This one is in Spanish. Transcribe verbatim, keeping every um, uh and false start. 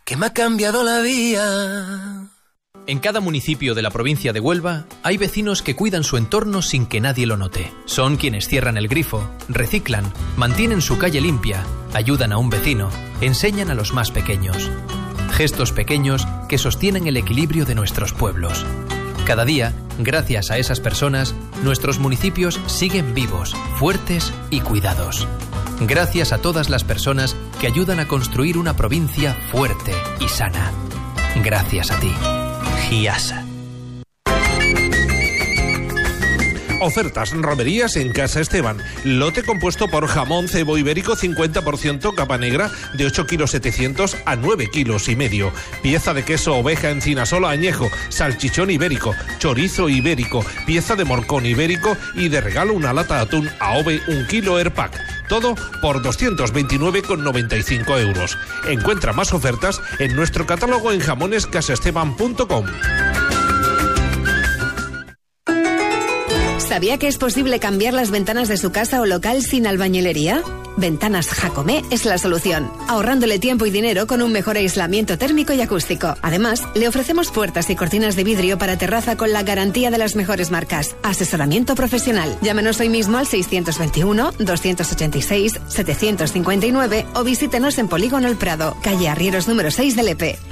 que me ha cambiado la vida. En cada municipio de la provincia de Huelva hay vecinos que cuidan su entorno sin que nadie lo note. Son quienes cierran el grifo, reciclan, mantienen su calle limpia, ayudan a un vecino, enseñan a los más pequeños. Gestos pequeños que sostienen el equilibrio de nuestros pueblos. Cada día, gracias a esas personas, nuestros municipios siguen vivos, fuertes y cuidados. Gracias a todas las personas que ayudan a construir una provincia fuerte y sana. Gracias a ti. Giasa. Ofertas romerías en Casa Esteban. Lote compuesto por jamón cebo ibérico cincuenta por ciento capa negra de ocho kilos setecientos a nueve kilos y medio. Pieza de queso oveja encinasola añejo, salchichón ibérico, chorizo ibérico, pieza de morcón ibérico y de regalo una lata de atún AOVE un kilo Airpack. Todo por doscientos veintinueve con noventa y cinco euros. Encuentra más ofertas en nuestro catálogo en jamones casa esteban punto com. ¿Sabía que es posible cambiar las ventanas de su casa o local sin albañilería? Ventanas Jacomé es la solución, ahorrándole tiempo y dinero con un mejor aislamiento térmico y acústico. Además, le ofrecemos puertas y cortinas de vidrio para terraza con la garantía de las mejores marcas. Asesoramiento profesional. Llámenos hoy mismo al seiscientos veintiuno, doscientos ochenta y seis, setecientos cincuenta y nueve o visítenos en Polígono El Prado, calle Arrieros número seis de Lepe.